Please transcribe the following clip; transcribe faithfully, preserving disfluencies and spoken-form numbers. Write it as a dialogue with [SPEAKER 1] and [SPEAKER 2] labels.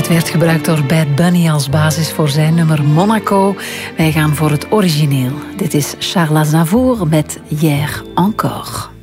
[SPEAKER 1] Het werd gebruikt door Bad Bunny als basis voor zijn nummer Monaco. Wij gaan voor het origineel. Dit is Charles Aznavour met Hier encore.